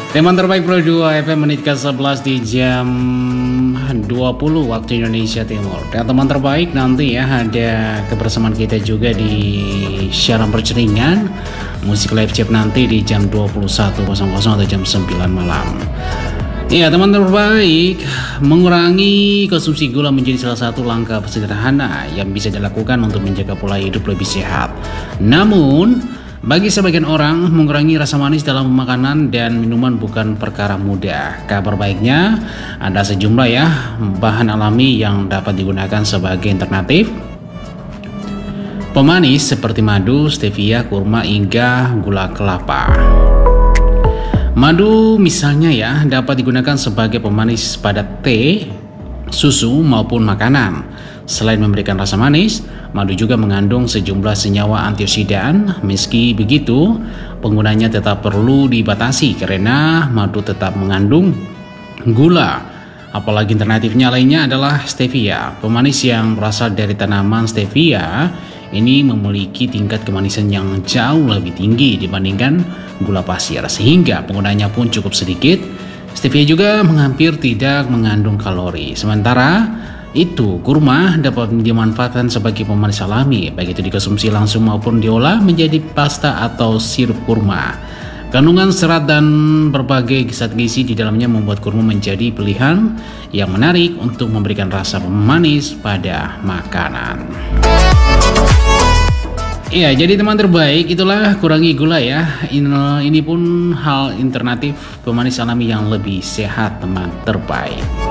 Teman terbaik Pro 2 FM menit ke-11 di jam 20 waktu Indonesia Timur. Dan teman terbaik nanti ya ada kebersamaan kita juga di siaran perceringan musik live chat nanti di jam 21.00 atau jam 9 malam. Ya teman terbaik, mengurangi konsumsi gula menjadi salah satu langkah sederhana yang bisa dilakukan untuk menjaga pola hidup lebih sehat. Namun bagi sebagian orang, mengurangi rasa manis dalam makanan dan minuman bukan perkara mudah. Kabar baiknya, ada sejumlah bahan alami yang dapat digunakan sebagai alternatif pemanis seperti madu, stevia, kurma, hingga gula kelapa. Madu misalnya dapat digunakan sebagai pemanis pada teh, susu maupun makanan. Selain memberikan rasa manis, madu juga mengandung sejumlah senyawa antioksidan. Meski begitu, penggunanya tetap perlu dibatasi karena madu tetap mengandung gula. Apalagi alternatifnya lainnya adalah stevia. Pemanis yang berasal dari tanaman stevia ini memiliki tingkat kemanisan yang jauh lebih tinggi dibandingkan gula pasir, sehingga penggunanya pun cukup sedikit. Stevia juga hampir tidak mengandung kalori. Sementara itu, kurma dapat dimanfaatkan sebagai pemanis alami, baik itu dikonsumsi langsung maupun diolah menjadi pasta atau sirup kurma. Kandungan serat dan berbagai zat gizi di dalamnya membuat kurma menjadi pilihan yang menarik untuk memberikan rasa pemanis pada makanan. Iya, jadi teman terbaik, itulah kurangi gula ya. Ini pun hal alternatif pemanis alami yang lebih sehat teman terbaik.